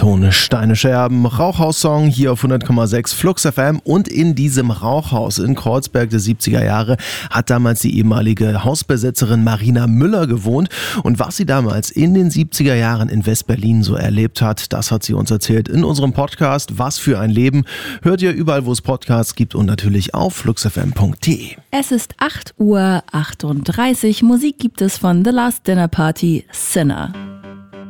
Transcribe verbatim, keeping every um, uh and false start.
Ton Steine Scherben, Rauchhaus-Song hier auf hundert Komma sechs Flux F M. Und in diesem Rauchhaus in Kreuzberg der siebziger Jahre hat damals die ehemalige Hausbesetzerin Marina Müller gewohnt. Und was sie damals in den siebziger Jahren in West-Berlin so erlebt hat, das hat sie uns erzählt in unserem Podcast Was für ein Leben. Hört ihr überall, wo es Podcasts gibt und natürlich auf fluxfm punkt de. Es ist acht Uhr achtunddreißig. Musik gibt es von The Last Dinner Party, Sinner.